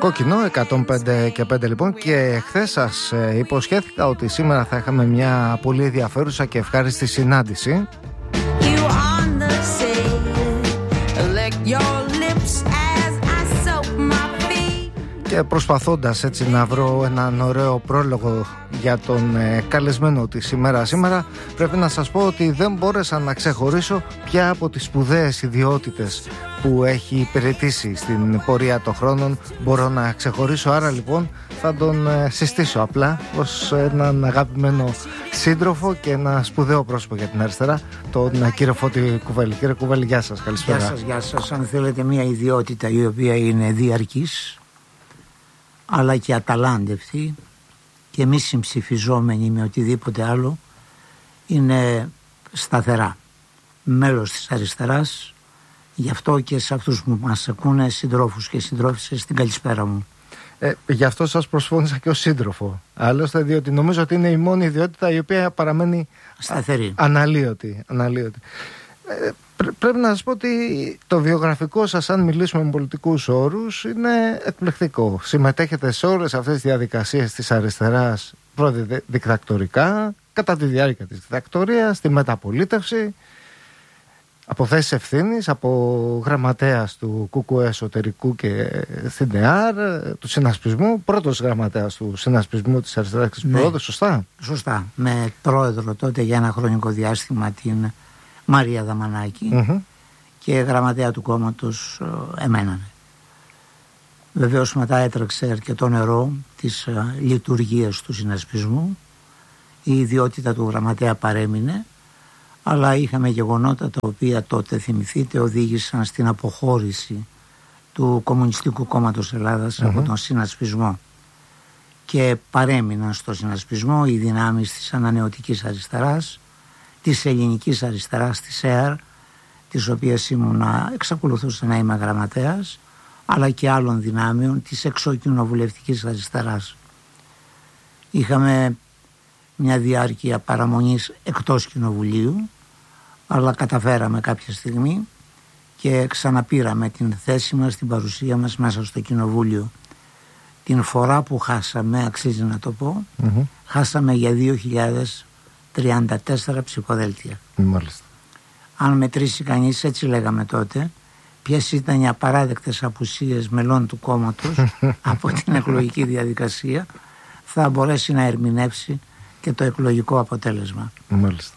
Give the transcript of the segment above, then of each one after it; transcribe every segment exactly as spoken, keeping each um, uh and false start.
Κόκκινο εκατόν πέντε και πέντε λοιπόν, και χθες σας υποσχέθηκα ότι σήμερα θα είχαμε μια πολύ ενδιαφέρουσα και ευχάριστη συνάντηση. Και προσπαθώντας έτσι να βρω έναν ωραίο πρόλογο για τον ε, καλεσμένο της σήμερα σήμερα, πρέπει να σας πω ότι δεν μπόρεσα να ξεχωρίσω ποια από τις σπουδαίες ιδιότητες που έχει υπηρετήσει στην πορεία των χρόνων μπορώ να ξεχωρίσω. Άρα λοιπόν θα τον ε, συστήσω απλά ως έναν αγαπημένο σύντροφο και ένα σπουδαίο πρόσωπο για την αριστερά, τον ε, κύριο Φώτη Κουβέλη. Κύριε Κουβέλη, γεια σας, καλησπέρα. Γεια σας, γεια σας. Αν θέλετε μια ιδιότητα η οποία είναι διαρκής αλλά και αταλάντευτη και μη συμψηφιζόμενη με οτιδήποτε άλλο, είναι σταθερά μέλος της αριστεράς. Γι' αυτό και σε αυτούς που μας ακούνε, συντρόφους και συντρόφισσες, την καλησπέρα μου. Ε, γι' αυτό σας προσφώνησα και ως σύντροφο. Άλλωστε, διότι νομίζω ότι είναι η μόνη ιδιότητα η οποία παραμένει σταθερή, αναλύωτη, αναλύωτη. Ε, πρέ, πρέπει να σας πω ότι το βιογραφικό σας, αν μιλήσουμε με πολιτικούς όρους, είναι εκπληκτικό. Συμμετέχετε σε όλες αυτές τις διαδικασίες της αριστεράς προδικτακτορικά, κατά τη διάρκεια της δικτακτορίας, στη μεταπολίτευση, από θέσεις ευθύνης, από γραμματέας του ΚΚΕ εσωτερικού και στην ΕΑΡ, του συνασπισμού, πρώτος γραμματέας του συνασπισμού της αριστεράς και της Προόδου, σωστά? Σωστά, με πρόεδρο τότε για ένα χρονικό διάστημα την Μαρία Δαμανάκη, mm-hmm. και γραμματέα του κόμματος εμένα. Βεβαίως μετά έτρεξε αρκετό νερό της uh, λειτουργίας του συνασπισμού. Η ιδιότητα του γραμματέα παρέμεινε, αλλά είχαμε γεγονότα τα οποία τότε, θυμηθείτε, οδήγησαν στην αποχώρηση του Κομμουνιστικού Κόμματος Ελλάδας mm-hmm. από τον συνασπισμό, και παρέμειναν στο συνασπισμό οι δυνάμεις της ανανεωτικής αριστεράς, της ελληνικής αριστεράς, της ΕΑΡ, της οποίας ήμουνα, εξακολουθούσα να είμαι γραμματέας, αλλά και άλλων δυνάμεων της εξωκοινοβουλευτικής αριστεράς. Είχαμε μια διάρκεια παραμονής εκτός κοινοβουλίου, αλλά καταφέραμε κάποια στιγμή και ξαναπήραμε την θέση μας, την παρουσία μας μέσα στο κοινοβούλιο. Την φορά που χάσαμε, αξίζει να το πω, mm-hmm. χάσαμε για δύο χιλιάδες τριάντα τέσσερα ψηφοδέλτια. Μάλιστα. Αν μετρήσει κανείς, έτσι λέγαμε τότε, ποιες ήταν οι απαράδεκτες απουσίες μελών του κόμματος από την εκλογική διαδικασία, θα μπορέσει να ερμηνεύσει και το εκλογικό αποτέλεσμα. Μάλιστα.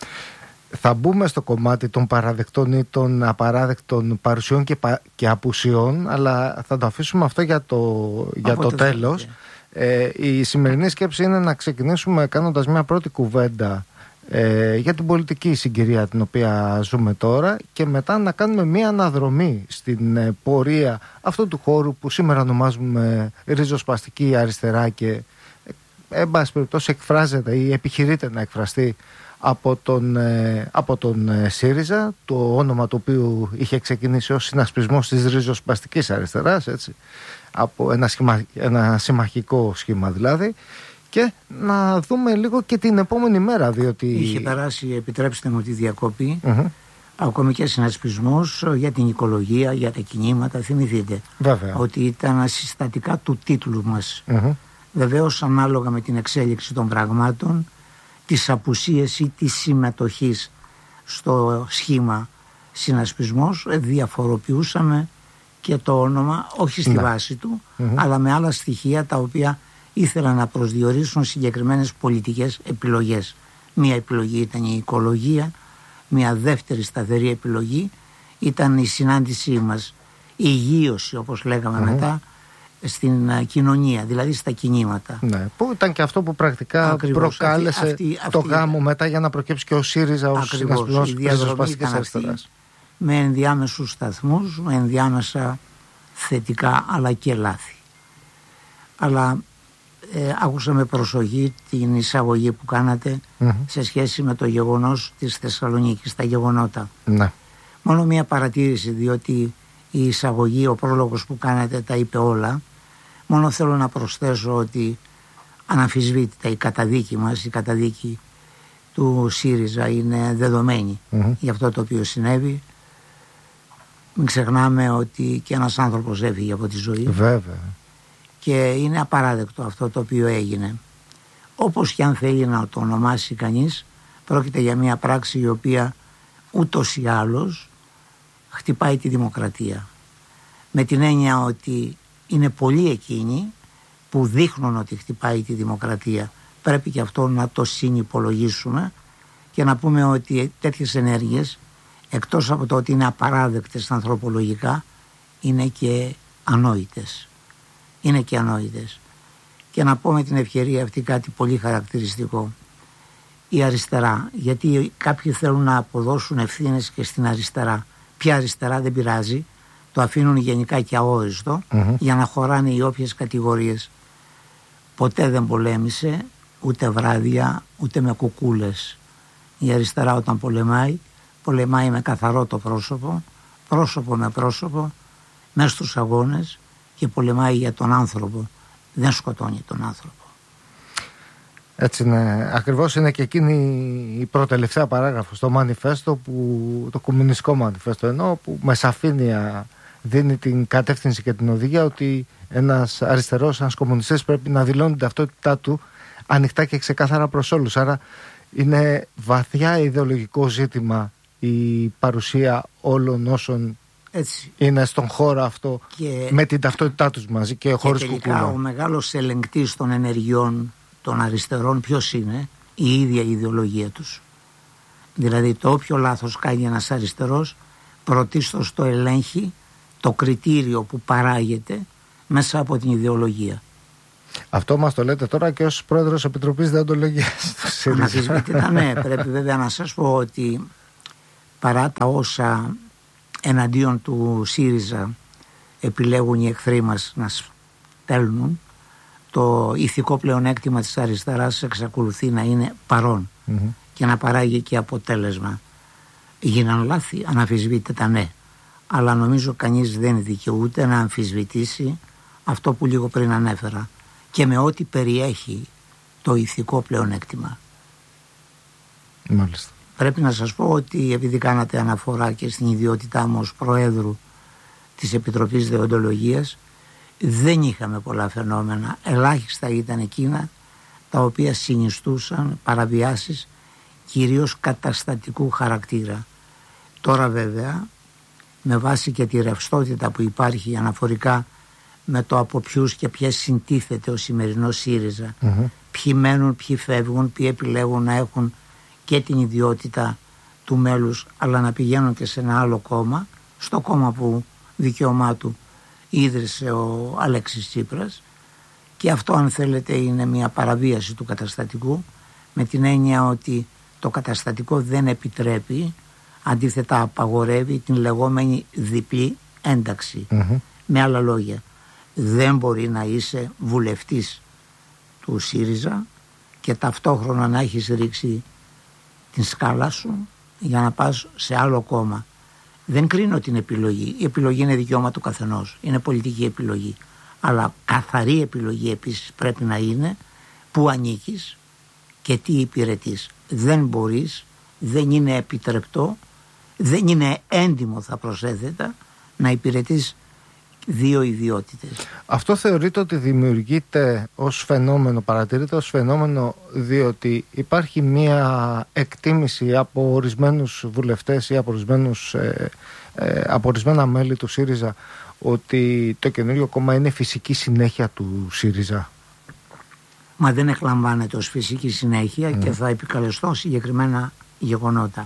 Θα μπούμε στο κομμάτι των παραδεκτών ή των απαράδεκτων παρουσιών και, πα, και απουσιών, αλλά θα το αφήσουμε αυτό για το, για το τέλος. Ε, η σημερινή σκέψη είναι να ξεκινήσουμε κάνοντας μια πρώτη κουβέντα ε, για την πολιτική συγκυρία την οποία ζούμε τώρα, και μετά να κάνουμε μια αναδρομή στην ε, πορεία αυτού του χώρου που σήμερα ονομάζουμε ριζοσπαστική αριστερά και ε, εν πάση περιπτώσει εκφράζεται ή επιχειρείται να εκφραστεί από τον, ε, από τον ε, ΣΥΡΙΖΑ, το όνομα του οποίου είχε ξεκινήσει ως συνασπισμός της ριζοσπαστικής αριστεράς, έτσι, από ένα, σχημα, ένα συμμαχικό σχήμα δηλαδή, και να δούμε λίγο και την επόμενη μέρα, διότι είχε περάσει, επιτρέψτε μου τη διακοπή, mm-hmm. ακόμη και συνασπισμός για την οικολογία, για τα κινήματα. Θυμηθείτε Βέβαια. ότι ήταν συστατικά του τίτλου μας. Mm-hmm. Βεβαίως ανάλογα με την εξέλιξη των πραγμάτων, της απουσίας ή της συμμετοχής στο σχήμα συνασπισμός, διαφοροποιούσαμε και το όνομα, όχι στη ναι. βάση του, mm-hmm. αλλά με άλλα στοιχεία τα οποία ήθελαν να προσδιορίσουν συγκεκριμένες πολιτικές επιλογές. Μία επιλογή ήταν η οικολογία, μία δεύτερη σταθερή επιλογή ήταν η συνάντησή μας, η υγείωση, όπως λέγαμε mm-hmm. μετά, στην κοινωνία, δηλαδή στα κινήματα. Ναι, που ήταν και αυτό που πρακτικά ακριβώς προκάλεσε αυτή, αυτή, το αυτή, γάμο μετά για να προκύψει και ο ΣΥΡΙΖΑ ως συνασπισμός ριζοσπαστικής αριστεράς. Με ενδιάμεσους σταθμούς, με ενδιάμεσα θετικά αλλά και λάθη. Αλλά ε, άκουσα με προσοχή την εισαγωγή που κάνατε mm-hmm. σε σχέση με το γεγονός της Θεσσαλονίκης, τα γεγονότα. Ναι. Μόνο μία παρατήρηση, διότι η εισαγωγή, ο πρόλογος που κάνατε τα είπε όλα. Μόνο θέλω να προσθέσω ότι αναμφισβήτητα η καταδίκη μας, η καταδίκη του ΣΥΡΙΖΑ είναι δεδομένη mm-hmm. για αυτό το οποίο συνέβη. Μην ξεχνάμε ότι και ένας άνθρωπος έφυγε από τη ζωή. Βέβαια. Και είναι απαράδεκτο αυτό το οποίο έγινε. Όπως και αν θέλει να το ονομάσει κανείς, πρόκειται για μια πράξη η οποία ούτως ή άλλως χτυπάει τη δημοκρατία. Με την έννοια ότι είναι πολλοί εκείνοι που δείχνουν ότι χτυπάει τη δημοκρατία. Πρέπει και αυτό να το συνυπολογίσουμε και να πούμε ότι τέτοιες ενέργειες, εκτός από το ότι είναι απαράδεκτες ανθρωπολογικά, είναι και ανόητες. Είναι και ανόητες. Και να πω με την ευκαιρία αυτή κάτι πολύ χαρακτηριστικό. Η αριστερά, γιατί κάποιοι θέλουν να αποδώσουν ευθύνες και στην αριστερά. Ποια αριστερά δεν πειράζει, το αφήνουν γενικά και αόριστο mm-hmm. για να χωράνε οι όποιες κατηγορίες. Ποτέ δεν πολέμησε ούτε βράδια ούτε με κουκούλες. Η αριστερά όταν πολεμάει, πολεμάει με καθαρό το πρόσωπο, πρόσωπο με πρόσωπο, μέσα στους αγώνες και πολεμάει για τον άνθρωπο. Δεν σκοτώνει τον άνθρωπο. Έτσι είναι. Ακριβώς είναι και εκείνη η προτελευταία παράγραφος στο μανιφέστο, που, το κομμουνιστικό μανιφέστο εννοώ, που με σαφήνεια δίνει την κατεύθυνση και την οδηγία ότι ένας αριστερός, ένας κομμουνιστής πρέπει να δηλώνει την ταυτότητά του ανοιχτά και ξεκάθαρα προς όλους. Άρα είναι βαθιά ιδεολογικό ζήτημα η παρουσία όλων όσων έτσι είναι στον χώρο αυτό και με την ταυτότητά τους μαζί και, και χωρίς κουκούλα. Και τελικά ο μεγάλος ελεγκτής των ενεργειών των αριστερών ποιος είναι? Η ίδια η ιδεολογία τους. Δηλαδή το όποιο λάθος κάνει ένας αριστερός, πρωτίστως το ελέγχει το κριτήριο που παράγεται μέσα από την ιδεολογία. Αυτό μας το λέτε τώρα και ως πρόεδρος Επιτροπής Δεοντολογίας. Αναφυσβήτητα ναι, πρέπει βέβαια να σας πω ότι παρά τα όσα εναντίον του ΣΥΡΙΖΑ επιλέγουν οι εχθροί μας να στέλνουν, το ηθικό πλεονέκτημα της αριστεράς εξακολουθεί να είναι παρόν mm-hmm. και να παράγει και αποτέλεσμα. Γίναν λάθη, αναμφισβήτητα ναι, αλλά νομίζω κανείς δεν δικαιούται να αμφισβητήσει αυτό που λίγο πριν ανέφερα και με ό,τι περιέχει το ηθικό πλεονέκτημα. Μάλιστα. Πρέπει να σας πω ότι επειδή κάνατε αναφορά και στην ιδιότητά μου ως Προέδρου της Επιτροπής Δεοντολογίας, δεν είχαμε πολλά φαινόμενα. Ελάχιστα ήταν εκείνα τα οποία συνιστούσαν παραβιάσεις κυρίως καταστατικού χαρακτήρα. Τώρα βέβαια, με βάση και τη ρευστότητα που υπάρχει αναφορικά με το από ποιους και ποιες συντίθεται ο σημερινός ΣΥΡΙΖΑ, mm-hmm. ποιοι μένουν, ποιοι φεύγουν, ποιοι επιλέγουν να έχουν και την ιδιότητα του μέλους αλλά να πηγαίνουν και σε ένα άλλο κόμμα, στο κόμμα που δικαίωμά του ίδρυσε ο Αλέξης Τσίπρας, και αυτό αν θέλετε είναι μια παραβίαση του καταστατικού, με την έννοια ότι το καταστατικό δεν επιτρέπει, αντίθετα απαγορεύει την λεγόμενη διπλή ένταξη. Mm-hmm. Με άλλα λόγια, δεν μπορεί να είσαι βουλευτής του ΣΥΡΙΖΑ και ταυτόχρονα να έχεις ρίξει την σκάλα σου για να πας σε άλλο κόμμα. Δεν κρίνω την επιλογή. Η επιλογή είναι δικαίωμα του καθενός. Είναι πολιτική επιλογή. Αλλά καθαρή επιλογή επίσης πρέπει να είναι που ανήκεις και τι υπηρετείς. Δεν μπορείς, δεν είναι επιτρεπτό, δεν είναι έντιμο θα προσέθετα να υπηρετείς δύο ιδιότητες. Αυτό θεωρείται ότι δημιουργείται ως φαινόμενο, παρατηρείται ως φαινόμενο διότι υπάρχει μια εκτίμηση από ορισμένους βουλευτές ή από, ορισμένους, ε, ε, από ορισμένα μέλη του ΣΥΡΙΖΑ ότι το καινούριο κόμμα είναι φυσική συνέχεια του ΣΥΡΙΖΑ. Μα δεν εκλαμβάνεται ως φυσική συνέχεια mm. και θα επικαλεστώ συγκεκριμένα γεγονότα.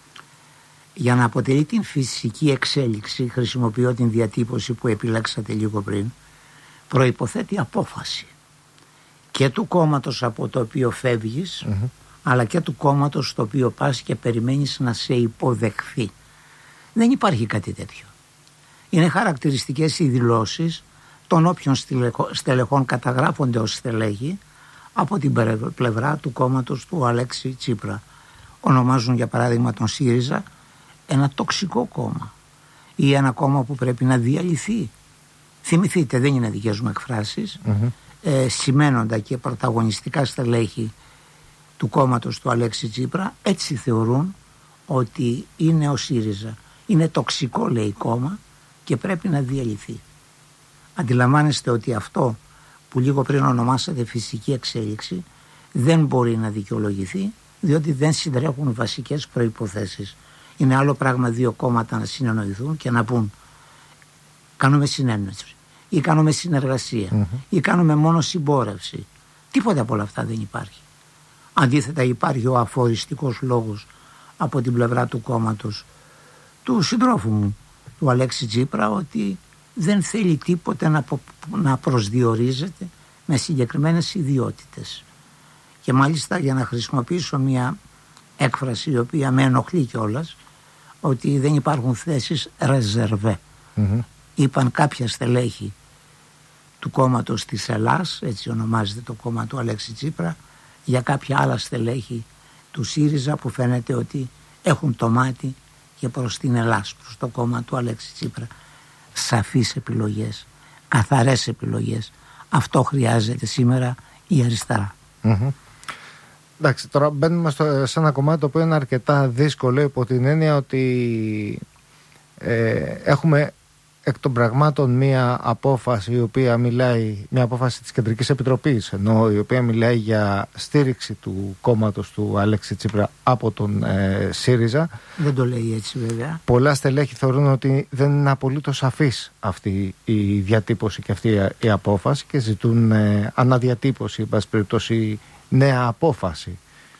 Για να αποτελεί την φυσική εξέλιξη, χρησιμοποιώ την διατύπωση που επιλέξατε λίγο πριν, προϋποθέτει απόφαση και του κόμματος από το οποίο φεύγεις, mm-hmm. αλλά και του κόμματος στο οποίο πας και περιμένεις να σε υποδεχθεί. Δεν υπάρχει κάτι τέτοιο. Είναι χαρακτηριστικές οι δηλώσεις των όποιων στελεχών καταγράφονται ως στελέχη από την πλευρά του κόμματος του Αλέξη Τσίπρα. Ονομάζουν για παράδειγμα τον ΣΥΡΙΖΑ ένα τοξικό κόμμα ή ένα κόμμα που πρέπει να διαλυθεί. Θυμηθείτε, δεν είναι δικές μου εκφράσεις, mm-hmm. ε, σημαίνοντα και πρωταγωνιστικά στελέχη του κόμματος του Αλέξη Τσίπρα έτσι θεωρούν ότι είναι ο ΣΥΡΙΖΑ. Είναι τοξικό, λέει, κόμμα και πρέπει να διαλυθεί. Αντιλαμβάνεστε ότι αυτό που λίγο πριν ονομάσατε φυσική εξέλιξη δεν μπορεί να δικαιολογηθεί, διότι δεν συντρέχουν βασικές προϋποθέσεις. Είναι άλλο πράγμα δύο κόμματα να συνεννοηθούν και να πούν κάνουμε συνένωση ή κάνουμε συνεργασία mm-hmm. ή κάνουμε μόνο συμπόρευση. Τίποτα από όλα αυτά δεν υπάρχει. Αντίθετα υπάρχει ο αφοριστικός λόγος από την πλευρά του κόμματος του συντρόφου μου, του Αλέξη Τσίπρα, ότι δεν θέλει τίποτε να, να προσδιορίζεται με συγκεκριμένες ιδιότητες. Και μάλιστα, για να χρησιμοποιήσω μια έκφραση η οποία με ενοχλεί κιόλας, ότι δεν υπάρχουν θέσεις ρεζερβέ. Mm-hmm. Είπαν κάποια στελέχη του κόμματος της Ελλάς, έτσι ονομάζεται το κόμμα του Αλέξη Τσίπρα, για κάποια άλλα στελέχη του ΣΥΡΙΖΑ που φαίνεται ότι έχουν το μάτι και προς την Ελλάς, προς το κόμμα του Αλέξη Τσίπρα. Σαφείς επιλογές, καθαρές επιλογές. Αυτό χρειάζεται σήμερα η αριστερά. Mm-hmm. Εντάξει, τώρα μπαίνουμε στο, σε ένα κομμάτι το οποίο είναι αρκετά δύσκολο, υπό την έννοια ότι ε, έχουμε εκ των πραγμάτων μία απόφαση η οποία μιλάει, μία απόφαση της Κεντρικής Επιτροπής, ενώ η οποία μιλάει για στήριξη του κόμματος του Αλέξη Τσίπρα από τον ε, ΣΥΡΙΖΑ. Δεν το λέει έτσι βέβαια. Πολλά στελέχη θεωρούν ότι δεν είναι απολύτως σαφής αυτή η διατύπωση και αυτή η απόφαση και ζητούν ε, αναδιατύπωση, εν πάση περιπτώσει, νέα απόφαση.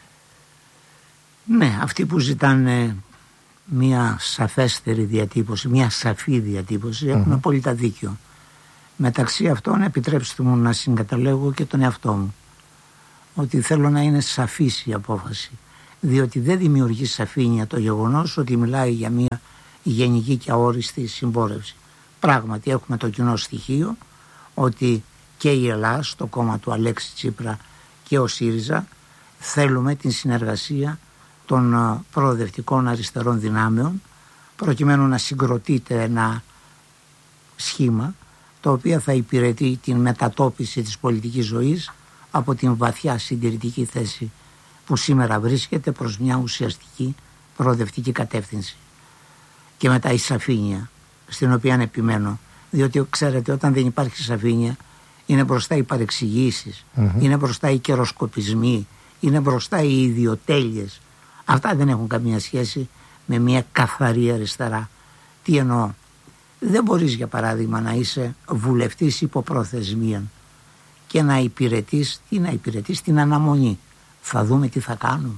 Ναι, αυτοί που ζητάνε μια σαφέστερη διατύπωση, μια σαφή διατύπωση, έχουν mm-hmm. απόλυτα δίκιο. Μεταξύ αυτών, επιτρέψτε μου να συγκαταλέγω και τον εαυτό μου, ότι θέλω να είναι σαφής η απόφαση, διότι δεν δημιουργεί σαφήνεια το γεγονός ότι μιλάει για μια γενική και αόριστη συμπόρευση. Πράγματι έχουμε το κοινό στοιχείο ότι και η Ελλάς, το κόμμα του Αλέξη Τσίπρα, και ο ΣΥΡΙΖΑ θέλουμε την συνεργασία των προοδευτικών αριστερών δυνάμεων, προκειμένου να συγκροτείται ένα σχήμα το οποίο θα υπηρετεί την μετατόπιση της πολιτικής ζωής από την βαθιά συντηρητική θέση που σήμερα βρίσκεται προς μια ουσιαστική προοδευτική κατεύθυνση. Και μετά η σαφήνεια, στην οποία επιμένω, διότι ξέρετε, όταν δεν υπάρχει σαφήνεια είναι μπροστά οι παρεξηγήσεις, mm-hmm. είναι μπροστά οι καιροσκοπισμοί, είναι μπροστά οι ιδιοτέλειες. Αυτά δεν έχουν καμία σχέση με μια καθαρή αριστερά. Τι εννοώ? Δεν μπορείς, για παράδειγμα, να είσαι βουλευτής υπό προθεσμία και να υπηρετείς, τι να υπηρετείς, την αναμονή. Θα δούμε τι θα κάνουμε.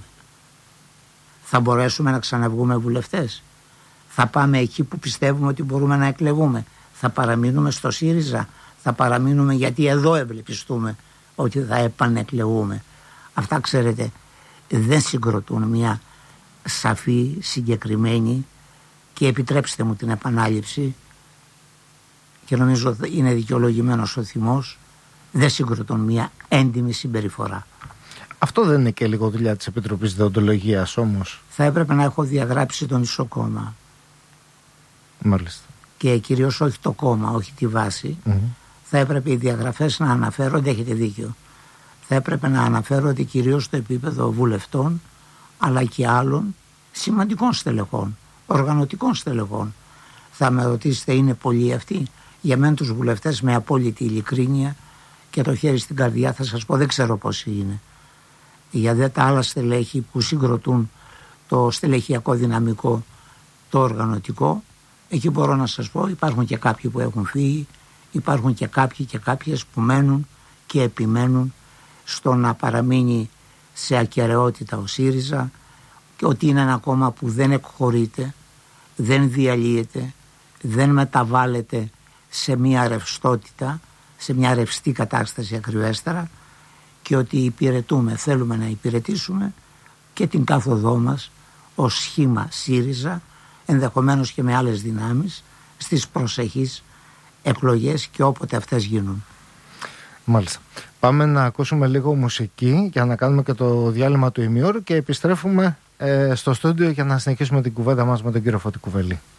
Θα μπορέσουμε να ξαναβγούμε βουλευτές? Θα πάμε εκεί που πιστεύουμε ότι μπορούμε να εκλεγούμε? Θα παραμείνουμε στο ΣΥΡΙΖΑ? Θα παραμείνουμε γιατί εδώ ευελπιστούμε ότι θα επανεκλεγούμε? Αυτά, ξέρετε, δεν συγκροτούν μια σαφή, συγκεκριμένη, και επιτρέψτε μου την επανάληψη, και νομίζω είναι δικαιολογημένος ο θυμός, δεν συγκροτούν μια έντιμη συμπεριφορά. Αυτό δεν είναι και λίγο δουλειά της Επιτροπής Δεοντολογίας όμως? Θα έπρεπε να έχω διαγράψει τον ισοκόμμα. Μάλιστα. Και κυρίως όχι το κόμμα, όχι τη βάση. Mm-hmm. Θα έπρεπε οι διαγραφές να αναφέρονται, έχετε δίκιο, θα έπρεπε να αναφέρονται κυρίως στο επίπεδο βουλευτών, αλλά και άλλων σημαντικών στελεχών, οργανωτικών στελεχών. Θα με ρωτήσετε, είναι πολλοί αυτοί? Για μένα τους βουλευτές, με απόλυτη ειλικρίνεια και το χέρι στην καρδιά, θα σας πω, δεν ξέρω πόσοι είναι. Για δε τα άλλα στελέχη που συγκροτούν το στελεχειακό δυναμικό, το οργανωτικό, εκεί μπορώ να σας πω, υπάρχουν και κάποιοι που έχουν φύγει, υπάρχουν και κάποιοι και κάποιες που μένουν και επιμένουν στο να παραμείνει σε ακεραιότητα ο ΣΥΡΙΖΑ, και ότι είναι ένα κόμμα που δεν εκχωρείται, δεν διαλύεται, δεν μεταβάλλεται σε μια ρευστότητα, σε μια ρευστή κατάσταση ακριβέστερα, και ότι υπηρετούμε, θέλουμε να υπηρετήσουμε και την κάθοδό μας ως σχήμα ΣΥΡΙΖΑ, ενδεχομένως και με άλλες δυνάμεις, στις προσεχείς εκλογές και όποτε αυτές γίνουν. Μάλιστα. Πάμε να ακούσουμε λίγο μουσική για να κάνουμε και το διάλειμμα του ημιώρου και επιστρέφουμε ε, στο στούντιο για να συνεχίσουμε την κουβέντα μας με τον κύριο Φώτη Κουβέλη.